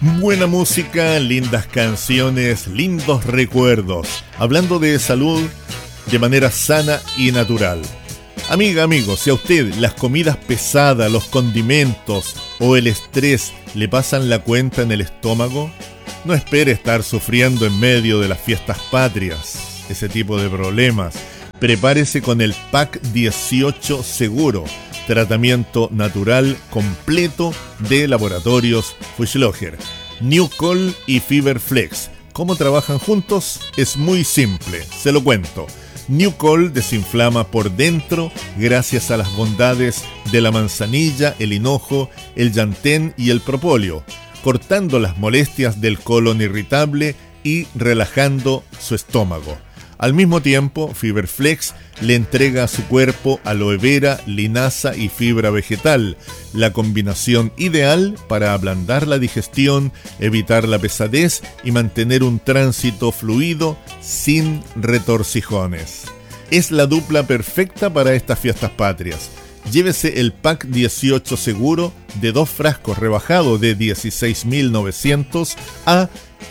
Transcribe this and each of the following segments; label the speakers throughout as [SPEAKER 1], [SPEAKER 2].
[SPEAKER 1] Buena música, lindas canciones, lindos recuerdos. Hablando de salud de manera sana y natural. Amiga, amigo, si a usted las comidas pesadas, los condimentos o el estrés le pasan la cuenta en el estómago, no espere estar sufriendo en medio de las fiestas patrias ese tipo de problemas. Prepárese con el PAC 18 Seguro, tratamiento natural completo de Laboratorios Fuchsloger. Newcol y Fiberflex. ¿Cómo trabajan juntos? Es muy simple, se lo cuento. Newcol desinflama por dentro gracias a las bondades de la manzanilla, el hinojo, el llantén y el propóleo, cortando las molestias del colon irritable y relajando su estómago. Al mismo tiempo, Fiberflex le entrega a su cuerpo aloe vera, linaza y fibra vegetal, la combinación ideal para ablandar la digestión, evitar la pesadez y mantener un tránsito fluido sin retorcijones. Es la dupla perfecta para estas fiestas patrias. Llévese el PAC 18 Seguro de 2 frascos rebajado de 16.900 a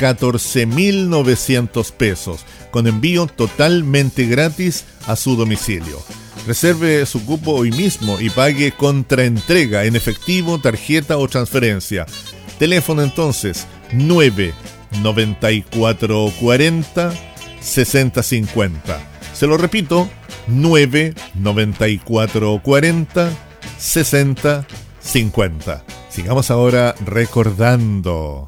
[SPEAKER 1] 14.900 pesos, con envío totalmente gratis a su domicilio. Reserve su cupo hoy mismo y pague contra entrega en efectivo, tarjeta o transferencia. Teléfono entonces 99440 6050. Se lo repito, 99440 6050. Sigamos ahora recordando.